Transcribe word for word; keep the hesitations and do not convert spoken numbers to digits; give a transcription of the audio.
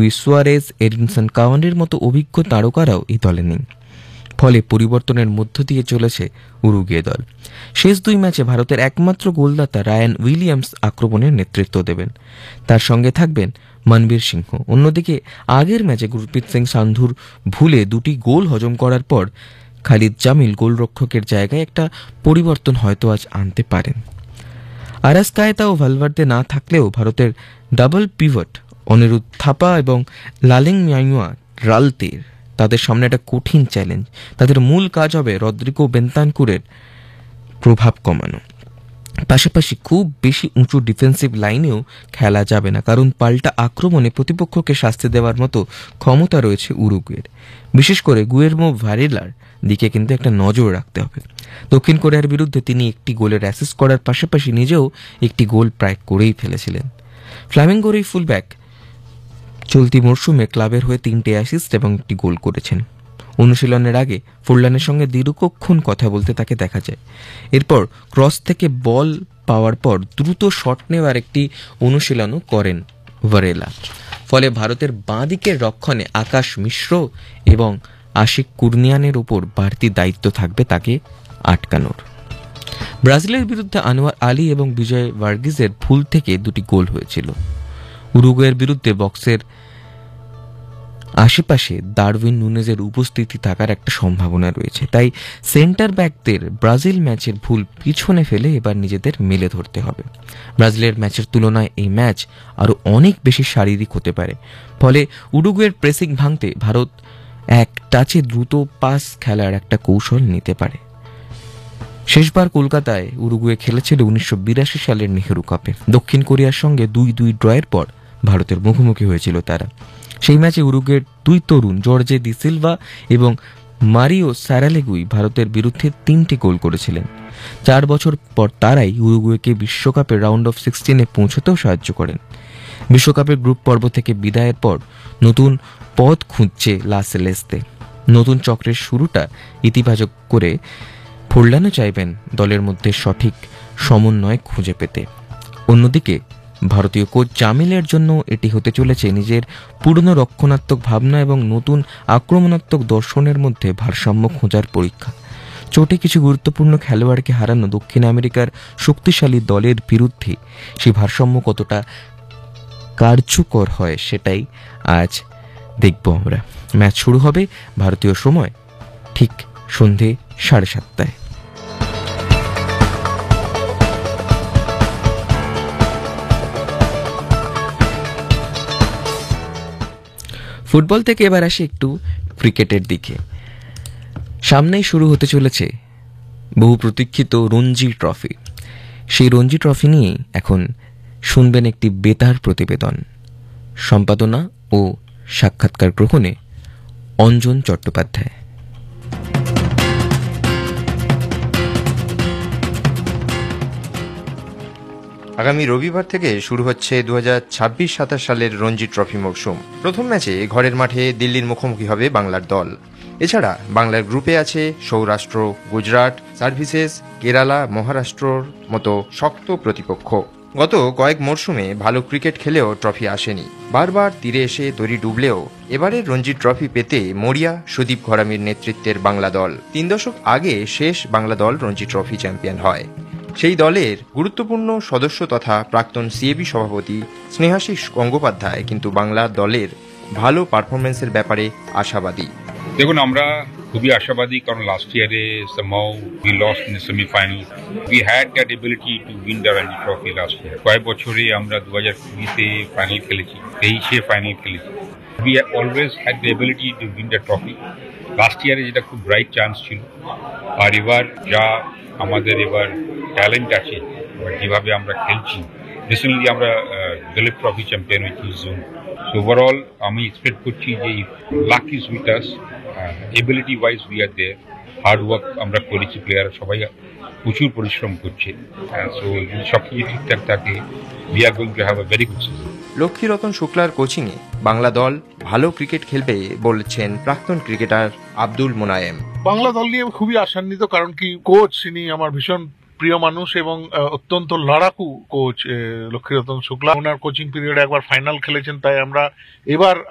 Luis Suarez, Edinson কাভানির মতো অভিজ্ঞ তারকারাও এই দলে নেই। ফলে পরিবর্তনের মধ্য দিয়ে চলেছে উরুগুয়ে দল। শেষ দুই ম্যাচে ভারতের একমাত্র গোলদাতা রায়ান উইলিয়ামস আক্রমণের নেতৃত্ব দেবেন, তার সঙ্গে থাকবেন মনবীর সিংহ। অন্যদিকে আগের ম্যাচে গুরপ্রীত সিং সান্ধুর ভুলে দুটি গোল হজম করার পর খালিদ জামিল গোলরক্ষকের জায়গায় একটা পরিবর্তন হয়তো আজ আনতে পারেন। আরাস্কায়েতা ও ভালভার্দে না থাকলেও ভারতের ডাবল পিভট অনিরুদ্ধ থাপা এবং লালেং মিয়াইয়া রালতের তাদের সামনে একটা কঠিন চ্যালেঞ্জ। তাদের মূল কাজ হবে রদ্রিগো বেন্তানকুরের প্রভাব কমানো। পাশাপাশি খুব বেশি উঁচু ডিফেন্সিভ লাইনেও খেলা যাবে না, কারণ পাল্টা আক্রমণে প্রতিপক্ষকে শাস্তি দেওয়ার মতো ক্ষমতা রয়েছে উরুগুয়ের। বিশেষ করে গুয়েরমো ভারেলার দিকে কিন্তু একটা নজর রাখতে হবে। দক্ষিণ কোরিয়ার বিরুদ্ধে তিনি একটি গোলের অ্যাসিস্ট করার পাশাপাশি নিজেও একটি গোল প্রায় করেই ফেলেছিলেন। ফ্লামেঙ্গোর এই ফুলব্যাক চলতি মরশুমে ক্লাবের হয়ে তিনটে অ্যাসিস্ট এবং একটি গোল করেছেন। অনুশীলনের আগে ফুরলানের সঙ্গে দীর্ঘক্ষণ কথা বলতে তাকে দেখা যায়। এরপর ক্রস থেকে বল পাওয়ার পর দ্রুত শট নেওয়ার একটি অনুশীলনও করেন ভারেলা। ফলে ভারতের বাঁ দিকের রক্ষণে আকাশ মিশ্র এবং আশিক কুর্নিয়ানের উপর বাড়তি দায়িত্ব থাকবে তাকে আটকানোর। ব্রাজিলের বিরুদ্ধে আনোয়ার আলী এবং বিজয় ভার্গিসের ভুল থেকে দুটি গোল হয়েছিল। উরুগুয়ের বিরুদ্ধে বক্সের আশেপাশে ডারউইন নুনেজের উপস্থিতি থাকার একটা সম্ভাবনা রয়েছে। তাই সেন্টার ব্যাকদের ব্রাজিল ম্যাচের ভুল পিছনে ফেলে এবার নিজেদের মেলে ধরতে হবে। ব্রাজিলের ম্যাচের তুলনায় এই ম্যাচ আরও অনেক বেশি শারীরিক হতে পারে। ফলে উরুগুয়ের প্রেসিং ভাঙতে ভারত এক টাচে দ্রুত পাস খেলার একটা কৌশল নিতে পারে। শেষবার কলকাতায় উরুগুয়ে খেলেছিল উনিশশো বিরাশি সালের নেহেরু কাপে। দক্ষিণ কোরিয়ার সঙ্গে দুই দুই ড্রয়ের পর ভারতের মুখোমুখি হয়েছিল তারা। সেই ম্যাচে উরুগুয়ের দুই তরুণ জর্জে দি সিলভা এবং মারিও স্যারালেগুই ভারতের বিরুদ্ধে তিনটি গোল করেছিলেন। চার বছর পর তারাই উরুগুয়েকে বিশ্বকাপের রাউন্ড অফ সিক্সটিনে পৌঁছতেও সাহায্য করেন। বিশ্বকাপের গ্রুপ পর্ব থেকে বিদায়ের পর নতুন পথ খুঁজছে লা সেলেস্তে। নতুন চক্রের শুরুটা ইতিবাচক করে ফুরলানও চাইবেন দলের মধ্যে সঠিক সমন্বয় খুঁজে পেতে। অন্যদিকে ভারতীয় কোচ জামিলের জন্য এটি হতে চলেছে নিজের পুরনো রক্ষণাত্মক ভাবনা এবং নতুন আক্রমণাত্মক দর্শনের মধ্যে ভারসাম্য খোঁজার পরীক্ষা। চোটে কিছু গুরুত্বপূর্ণ খেলোয়াড়কে হারানো দক্ষিণ আমেরিকার শক্তিশালী দলের বিরুদ্ধে সেই ভারসাম্য কতটা কার্যকর হয় সেটাই আজ দেখব আমরা। ম্যাচ শুরু হবে ভারতীয় সময় ঠিক সন্ধে সাড়ে সাতটায়। ফুটবল থেকে এবার আসি একটু ক্রিকেটের দিকে। সামনেই শুরু হতে চলেছে বহু প্রতীক্ষিত রঞ্জি ট্রফি। সেই রঞ্জি ট্রফি নিয়ে এখন শুনবেন একটি বেতার প্রতিবেদন। সম্পাদনা ও সাক্ষাৎকার গ্রহণে অঞ্জন চট্টোপাধ্যায়। আগামী রবিবার থেকে শুরু হচ্ছে দু হাজার ছাব্বিশ সাতাশ সালের রঞ্জি ট্রফি মরশুম। প্রথম ম্যাচে ঘরের মাঠে দিল্লির মুখোমুখি হবে বাংলার দল। এছাড়া বাংলার গ্রুপে আছে সৌরাষ্ট্র, গুজরাট, সার্ভিসেস, কেরালা, মহারাষ্ট্রর মতো শক্ত প্রতিপক্ষ। গত কয়েক মরশুমে ভালো ক্রিকেট খেলেও ট্রফি আসেনি। বারবার তীরে এসে তরি ডুবলেও এবারের রঞ্জি ট্রফি পেতে মরিয়া সুদীপ ঘরামির নেতৃত্বের বাংলা দল। তিন দশক আগে শেষ বাংলা দল রঞ্জি ট্রফি চ্যাম্পিয়ন হয়। সেই দলের গুরুত্বপূর্ণ সদস্য তথা প্রাক্তন সিএবি সভাপতি স্নেহাশিস গঙ্গোপাধ্যায় কিন্তু বাংলা দলের ভালো পারফরমেন্সের ব্যাপারে আশাবাদী। দেখুন, আমরা খুবই আশাবাদী, কারণ লাস্ট ইয়ারে somehow we lost in the semi-final. We had that ability to win the Ranji Trophy last year. কয়েক বছরে আমরা দু হাজার কুড়িতে ফাইনাল খেলেছি, তেইশে ফাইনাল খেলেছি। We always had the ability to win the trophy. Last ইয়ারে যেটা খুব ব্রাইট চান্স ছিল, আর এবার যা আমাদের এবার ট্যালেন্ট আছে, যেভাবে আমরা খেলছি, রিসেন্টলি আমরা দলীপ ট্রফি চ্যাম্পিয়ন হয়েছি জোন। সো ওভারঅল আমি এক্সপেক্ট করছি যে lakh is with us, ability wise we are there, hard work আমরা করেছি, প্লেয়ার সবাই প্রচুর পরিশ্রম করছে। সো যদি সব কিছু ঠিকঠাক থাকে, we are going to have a very good season. Laxmiratan শুক্লার কোচিংয়ে বাংলা দল ভালো ক্রিকেট খেলবে বলছেন প্রাক্তন ক্রিকেটার আব্দুল মোনায়েম। বাংলা দল নিয়ে খুবই আশান্বিত, কারণ কি কোচ তিনি আমার ভীষণ প্রিয় মানুষ এবং অত্যন্ত লড়াকু কোচ লক্ষ্মীরতন শুক্লা। ওনার কোচিং পিরিয়ডে একবার ফাইনাল খেলেছেন, তাই আমরা এবার